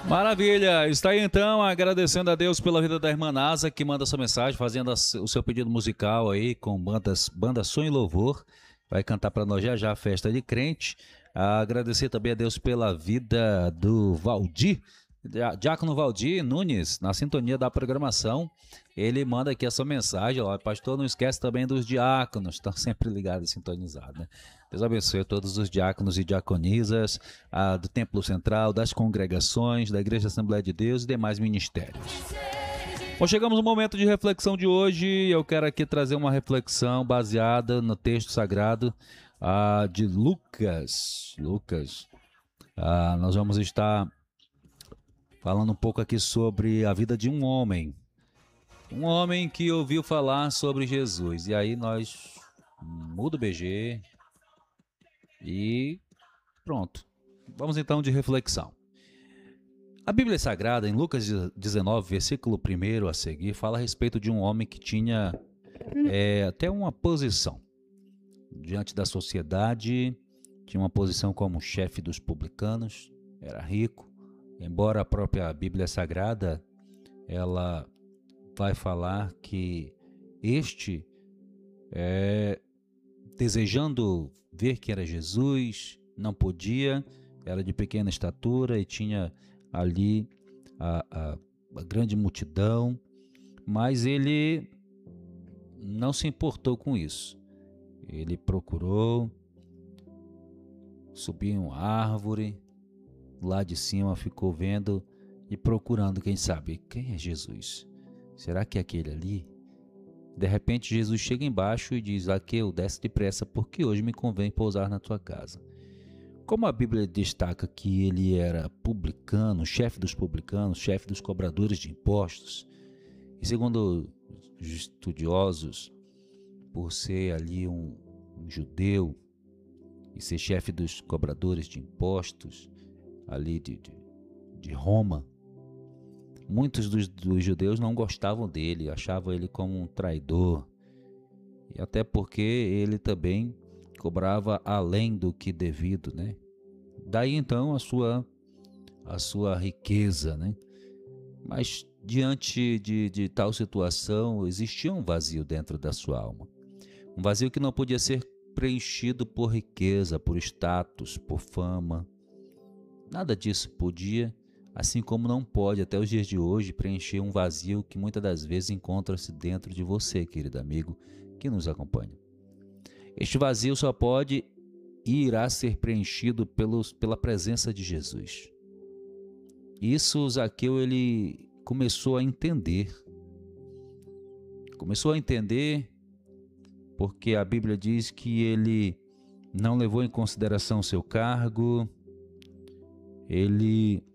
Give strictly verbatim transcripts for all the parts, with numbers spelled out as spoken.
Maravilha, está aí então agradecendo a Deus pela vida da irmã Nasa, que manda essa mensagem, fazendo o seu pedido musical aí com bandas, banda Som e Louvor, vai cantar para nós já já a festa de crente. Agradecer também a Deus pela vida do Valdir, Diácono Valdir Nunes, na sintonia da programação. Ele manda aqui essa mensagem, ó, pastor, não esquece também dos diáconos, estão sempre ligados e sintonizados, né? Deus abençoe a todos os diáconos e diaconisas ah, do Templo Central, das congregações, da Igreja Assembleia de Deus e demais ministérios. Bom, chegamos no momento de reflexão de hoje. Eu quero aqui trazer uma reflexão baseada no texto sagrado ah, de Lucas. Lucas, ah, nós vamos estar falando um pouco aqui sobre a vida de um homem. Um homem que ouviu falar sobre Jesus. E aí nós muda o B G e pronto. Vamos então de reflexão. A Bíblia Sagrada, em Lucas dezenove, versículo um a seguir, fala a respeito de um homem que tinha é, até uma posição diante da sociedade, tinha uma posição como chefe dos publicanos, era rico, embora a própria Bíblia Sagrada, ela vai falar que este, é, desejando ver quem era Jesus, não podia, era de pequena estatura e tinha ali a, a, a grande multidão, mas ele não se importou com isso. Ele procurou subir em uma árvore, lá de cima ficou vendo e procurando, quem sabe, quem é Jesus? Será que é aquele ali? De repente Jesus chega embaixo e diz: Zaqueu, desce depressa, porque hoje me convém pousar na tua casa. Como a Bíblia destaca que ele era publicano, chefe dos publicanos, chefe dos cobradores de impostos, e segundo os estudiosos, por ser ali um, um judeu e ser chefe dos cobradores de impostos ali de, de, de Roma, muitos dos, dos judeus não gostavam dele, achavam ele como um traidor, e até porque ele também cobrava além do que devido, né? Daí então a sua, a sua riqueza, né? Mas diante de, de tal situação existia um vazio dentro da sua alma, um vazio que não podia ser preenchido por riqueza, por status, por fama. Nada disso podia, assim como não pode até os dias de hoje, preencher um vazio que muitas das vezes encontra-se dentro de você, querido amigo, que nos acompanha. Este vazio só pode e irá ser preenchido pelos, pela presença de Jesus. Isso Zaqueu ele começou a entender. Começou a entender porque a Bíblia diz que ele não levou em consideração o seu cargo, ele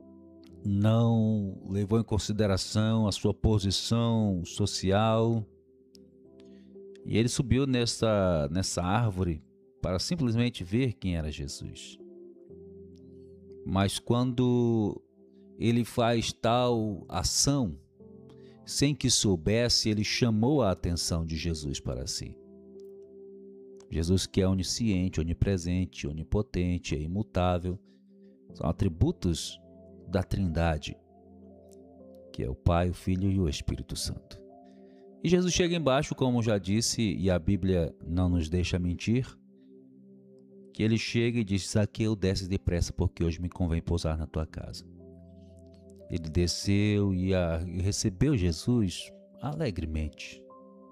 não levou em consideração a sua posição social, e ele subiu nessa, nessa árvore para simplesmente ver quem era Jesus. Mas quando ele faz tal ação, sem que soubesse, ele chamou a atenção de Jesus para si. Jesus, que é onisciente, onipresente, onipotente, é imutável, são atributos da Trindade, que é o Pai, o Filho e o Espírito Santo. E Jesus chega embaixo, como já disse, e a Bíblia não nos deixa mentir, que ele chega e diz: Zaqueu, desce depressa, porque hoje me convém pousar na tua casa. Ele desceu e, a, e recebeu Jesus alegremente.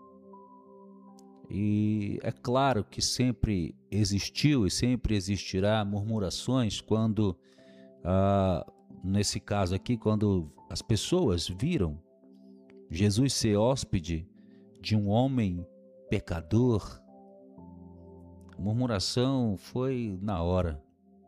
E é claro que sempre existiu e sempre existirá murmurações quando, ah, nesse caso aqui, quando as pessoas viram Jesus ser hóspede de um homem pecador. A murmuração foi na hora.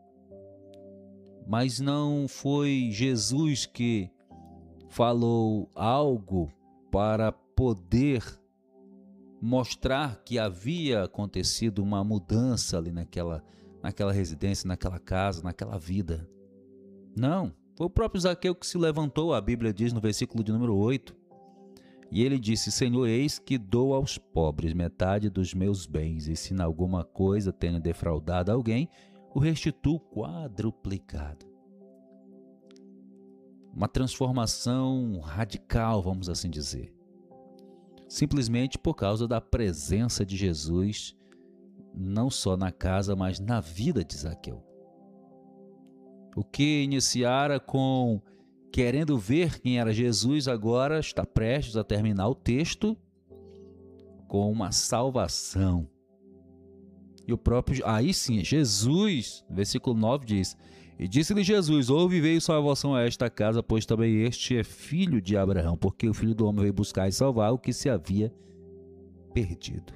Mas não foi Jesus que falou algo para poder mostrar que havia acontecido uma mudança ali naquela, naquela residência, naquela casa, naquela vida. Não, foi o próprio Zaqueu que se levantou, a Bíblia diz no versículo de número oito, e ele disse: Senhor, eis que dou aos pobres metade dos meus bens, e se em alguma coisa tenho defraudado alguém, o restituo quadruplicado. uma transformação radical, vamos assim dizer. Simplesmente por causa da presença de Jesus, não só na casa, mas na vida de Zaqueu. O que iniciara com querendo ver quem era Jesus, agora está prestes a terminar o texto com uma salvação. E o próprio, aí sim, Jesus, versículo nove diz: e disse-lhe Jesus: ouve e veio salvação a esta casa, pois também este é filho de Abraão, porque o Filho do Homem veio buscar e salvar o que se havia perdido.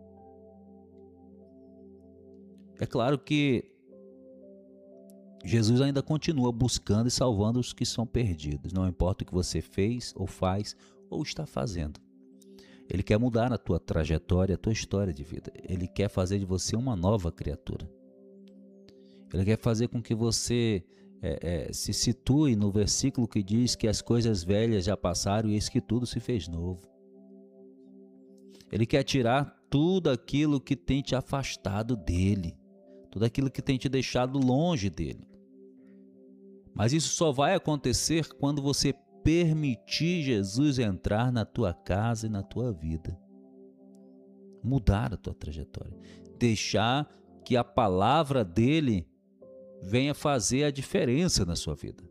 É claro que Jesus ainda continua buscando e salvando os que são perdidos, não importa o que você fez ou faz ou está fazendo. Ele quer mudar a tua trajetória, a tua história de vida. Ele quer fazer de você uma nova criatura. Ele quer fazer com que você é, é, se situe no versículo que diz que as coisas velhas já passaram e eis que tudo se fez novo. Ele quer tirar tudo aquilo que tem te afastado dele, tudo aquilo que tem te deixado longe dele. Mas isso só vai acontecer quando você permitir Jesus entrar na tua casa e na tua vida. Mudar a tua trajetória. Deixar que a palavra dele venha fazer a diferença na sua vida.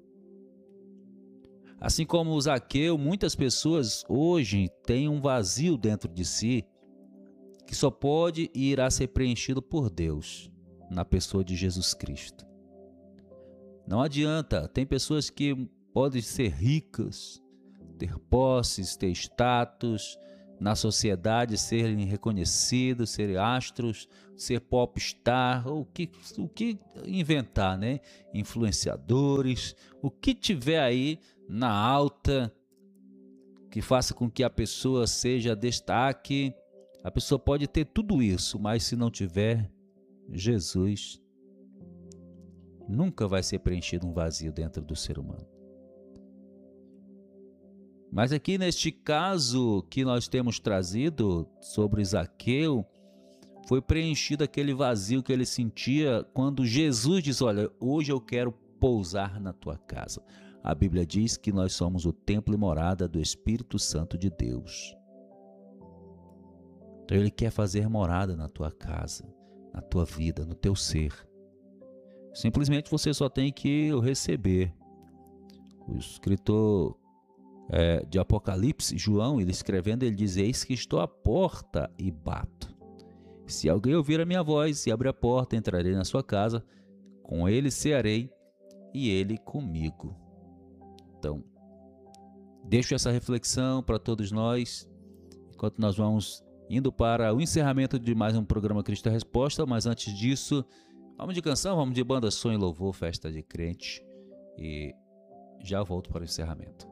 Assim como o Zaqueu, muitas pessoas hoje têm um vazio dentro de si que só pode e irá ser preenchido por Deus, na pessoa de Jesus Cristo. Não adianta, tem pessoas que podem ser ricas, ter posses, ter status, na sociedade serem reconhecidos, serem astros, ser popstar, ou o que, o que inventar, né? Influenciadores, o que tiver aí na alta, que faça com que a pessoa seja destaque. A pessoa pode ter tudo isso, mas se não tiver Jesus, nunca vai ser preenchido um vazio dentro do ser humano. Mas aqui neste caso que nós temos trazido sobre Zaqueu, foi preenchido aquele vazio que ele sentia quando Jesus diz: olha, hoje eu quero pousar na tua casa. A Bíblia diz que nós somos o templo e morada do Espírito Santo de Deus. Então ele quer fazer morada na tua casa, na tua vida, no teu ser. Simplesmente você só tem que o receber. O escritor é, de Apocalipse, João, ele escrevendo, ele diz: eis que estou à porta e bato. Se alguém ouvir a minha voz e abrir a porta, entrarei na sua casa, com ele cearei e ele comigo. Então, deixo essa reflexão para todos nós, enquanto nós vamos indo para o encerramento de mais um programa Cristo é Resposta. Mas antes disso, vamos de canção, vamos de banda, som e louvor, festa de crente, e já volto para o encerramento.